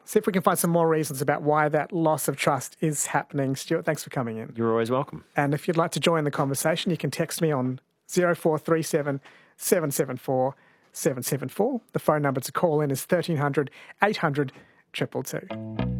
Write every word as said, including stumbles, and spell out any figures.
see if we can find some more reasons about why that loss of trust is happening. Stuart, thanks for coming in. You're always welcome. And if you'd like to join the conversation, you can text me on zero four three seven, seven seven four, seven seven four. The phone number to call in is thirteen hundred, eight hundred, two two two.